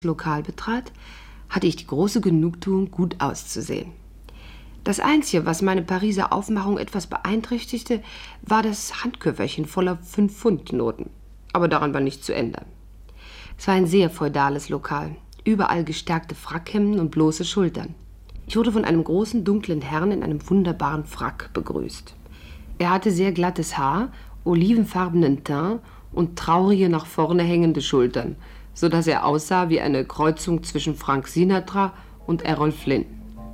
Lokal betrat, hatte ich die große Genugtuung, gut auszusehen. Das Einzige, was meine Pariser Aufmachung etwas beeinträchtigte, war das Handköfferchen voller 5-Pfund-Noten. Aber daran war nichts zu ändern. Es war ein sehr feudales Lokal. Überall gestärkte Frackhemden und bloße Schultern. Ich wurde von einem großen, dunklen Herrn in einem wunderbaren Frack begrüßt. Er hatte sehr glattes Haar, olivenfarbenen Teint und traurige, nach vorne hängende Schultern, so dass er aussah wie eine Kreuzung zwischen Frank Sinatra und Errol Flynn.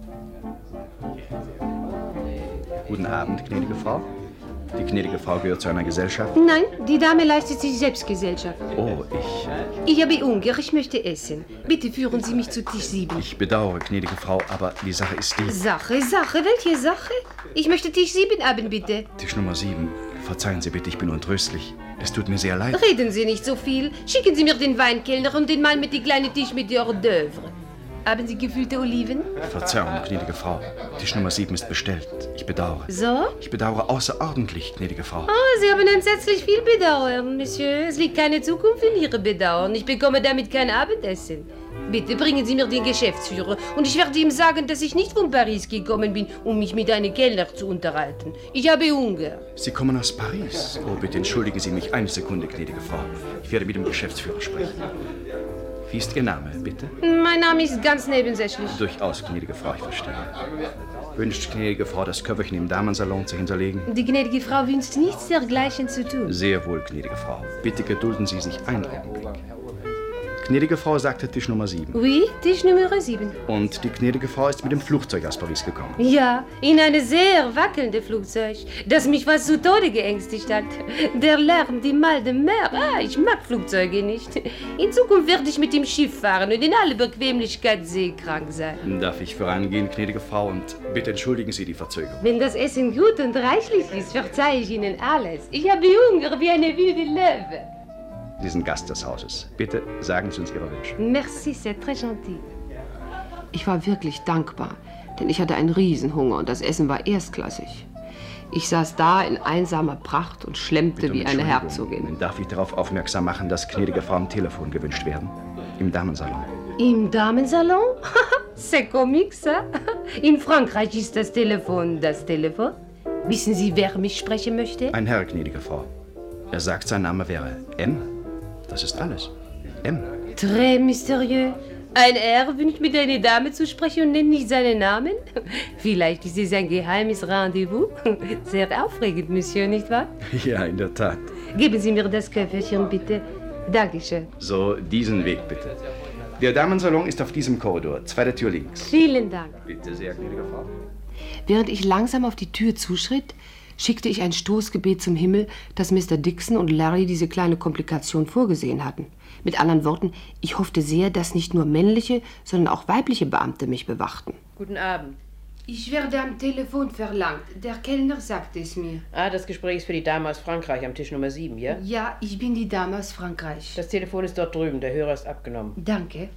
Guten Abend, gnädige Frau. Die gnädige Frau gehört zu einer Gesellschaft? Nein, die Dame leistet sich selbst Gesellschaft. Oh, Ich habe Hunger, ich möchte essen. Bitte führen Sie mich zu Tisch 7. Ich bedauere, gnädige Frau, aber die Sache ist die... Sache? Welche Sache? Ich möchte Tisch 7 haben, bitte. Tisch Nummer 7. Verzeihen Sie bitte, ich bin untröstlich. Es tut mir sehr leid. Reden Sie nicht so viel. Schicken Sie mir den Weinkellner und den Mann mit dem kleinen Tisch mit den Hors d'oeuvre. Haben Sie gefüllte Oliven? Verzeihung, gnädige Frau. Tisch Nummer 7 ist bestellt. Ich bedauere. So? Ich bedauere außerordentlich, gnädige Frau. Oh, Sie haben entsetzlich viel Bedauern, Monsieur. Es liegt keine Zukunft in Ihre Bedauern. Ich bekomme damit kein Abendessen. Bitte bringen Sie mir den Geschäftsführer und ich werde ihm sagen, dass ich nicht von Paris gekommen bin, um mich mit einem Kellner zu unterhalten. Ich habe Hunger. Sie kommen aus Paris? Oh, bitte entschuldigen Sie mich eine Sekunde, gnädige Frau. Ich werde mit dem Geschäftsführer sprechen. Wie ist Ihr Name, bitte? Mein Name ist ganz nebensächlich. Durchaus, gnädige Frau, ich verstehe. Wünscht gnädige Frau, das Köfferchen im Damensalon zu hinterlegen? Die gnädige Frau wünscht nichts dergleichen zu tun. Sehr wohl, gnädige Frau. Bitte gedulden Sie sich einen Augenblick. Gnädige Frau sagte Tisch Nummer 7. Oui, Tisch Nummer 7. Und die gnädige Frau ist mit dem Flugzeug aus Paris gekommen. Ja, in ein sehr wackelndes Flugzeug, das mich fast zu Tode geängstigt hat. Der Lärm, die Malde Meer, ich mag Flugzeuge nicht. In Zukunft werde ich mit dem Schiff fahren und in aller Bequemlichkeit seekrank sein. Darf ich vorangehen, gnädige Frau, und bitte entschuldigen Sie die Verzögerung. Wenn das Essen gut und reichlich ist, verzeihe ich Ihnen alles. Ich habe Hunger wie eine wilde Löwe. Sie sind Gast des Hauses. Bitte sagen Sie uns Ihre Wünsche. Merci, c'est très gentil. Ich war wirklich dankbar, denn ich hatte einen Riesenhunger und das Essen war erstklassig. Ich saß da in einsamer Pracht und schlemmte wie eine Herzogin. Darf ich darauf aufmerksam machen, dass gnädige Frau am Telefon gewünscht werden? Im Damensalon. Im Damensalon? C'est comique, ça. In Frankreich ist das Telefon das Telefon. Wissen Sie, wer mich sprechen möchte? Ein Herr, gnädige Frau. Er sagt, sein Name wäre M. Das ist alles. M. Très mystérieux. Ein Herr wünscht mit einer Dame zu sprechen und nennt nicht seinen Namen? Vielleicht ist es ein geheimes Rendezvous. Sehr aufregend, Monsieur, nicht wahr? Ja, in der Tat. Geben Sie mir das Köfferchen, bitte. Dankeschön. So, diesen Weg, bitte. Der Damensalon ist auf diesem Korridor. Zweite Tür links. Vielen Dank. Bitte sehr, gnädige Frau. Während ich langsam auf die Tür zuschritt, schickte ich ein Stoßgebet zum Himmel, dass Mr. Dixon und Larry diese kleine Komplikation vorgesehen hatten. Mit anderen Worten, ich hoffte sehr, dass nicht nur männliche, sondern auch weibliche Beamte mich bewachten. Guten Abend. Ich werde am Telefon verlangt. Der Kellner sagte es mir. Das Gespräch ist für die Dame aus Frankreich am Tisch Nummer 7, ja? Ja, ich bin die Dame aus Frankreich. Das Telefon ist dort drüben, der Hörer ist abgenommen. Danke.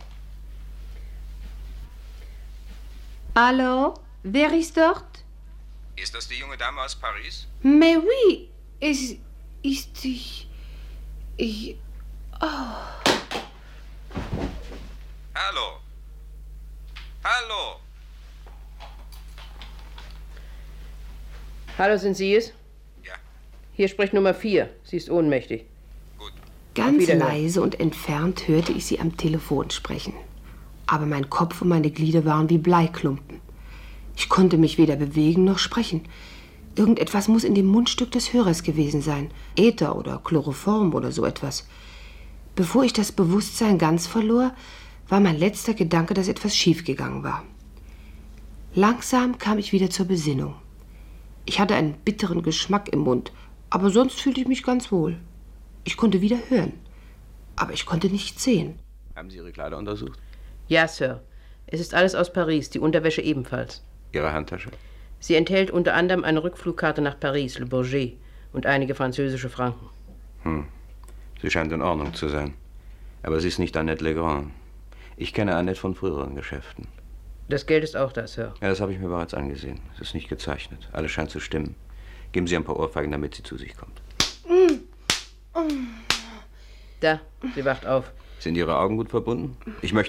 Hallo, wer ist dort? Ist das die junge Dame aus Paris? Mais oui, es ist ich... Oh. Hallo? Hallo? Hallo, sind Sie es? Ja, Hier spricht Nummer 4. Sie ist ohnmächtig. gut. Ganz leise und entfernt hörte ich sie am Telefon sprechen. Aber mein Kopf und meine Glieder waren wie Bleiklumpen. Ich konnte mich weder bewegen noch sprechen. Irgendetwas muss in dem Mundstück des Hörers gewesen sein. Äther oder Chloroform oder so etwas. Bevor ich das Bewusstsein ganz verlor, war mein letzter Gedanke, dass etwas schiefgegangen war. Langsam kam ich wieder zur Besinnung. Ich hatte einen bitteren Geschmack im Mund, aber sonst fühlte ich mich ganz wohl. Ich konnte wieder hören, aber ich konnte nichts sehen. Haben Sie Ihre Kleider untersucht? Ja, Sir. Es ist alles aus Paris, die Unterwäsche ebenfalls. Ihre Handtasche? Sie enthält unter anderem eine Rückflugkarte nach Paris, Le Bourget, und einige französische Franken. Sie scheint in Ordnung zu sein. Aber sie ist nicht Annette Legrand. Ich kenne Annette von früheren Geschäften. Das Geld ist auch da, Sir. Ja, das habe ich mir bereits angesehen. Es ist nicht gezeichnet. Alles scheint zu stimmen. Geben Sie ein paar Ohrfeigen, damit sie zu sich kommt. Da, sie wacht auf. Sind Ihre Augen gut verbunden? Ich möchte